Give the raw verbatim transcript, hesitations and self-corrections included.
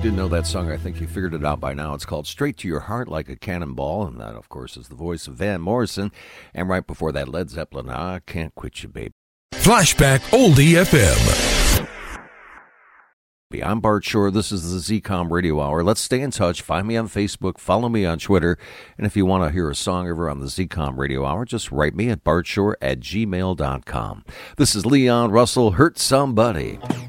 didn't know that song, I think you figured it out by now. It's called Straight to Your Heart Like a Cannonball, and that, of course, is the voice of Van Morrison. And right before that, Led Zeppelin, I Can't Quit You, Baby. Flashback Oldie F M. I'm Bart Shore. This is the Z COM Radio Hour. Let's stay in touch. Find me on Facebook. Follow me on Twitter. And if you want to hear a song over on the Z COM Radio Hour, just write me at bartshore at gmail dot com. This is Leon Russell, Hurt Somebody.